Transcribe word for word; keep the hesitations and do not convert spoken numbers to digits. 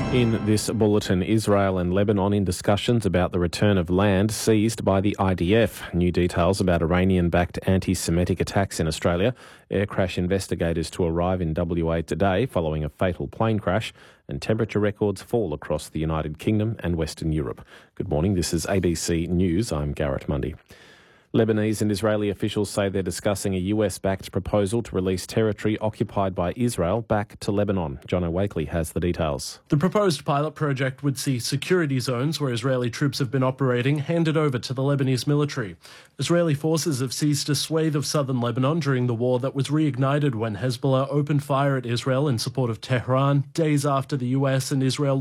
In this bulletin, Israel and Lebanon in discussions about the return of land seized by the I D F. New details about Iranian-backed anti-Semitic attacks in Australia. Air crash investigators to arrive in W A today following a fatal plane crash. And temperature records fall across the United Kingdom and Western Europe. Good morning, this is A B C News. I'm Garrett Mundy. Lebanese and Israeli officials say they're discussing a U S-backed proposal to release territory occupied by Israel back to Lebanon. Jono Wakely has the details. The proposed pilot project would see security zones where Israeli troops have been operating handed over to the Lebanese military. Israeli forces have seized a swathe of southern Lebanon during the war that was reignited when Hezbollah opened fire at Israel in support of Tehran days after the U S and Israel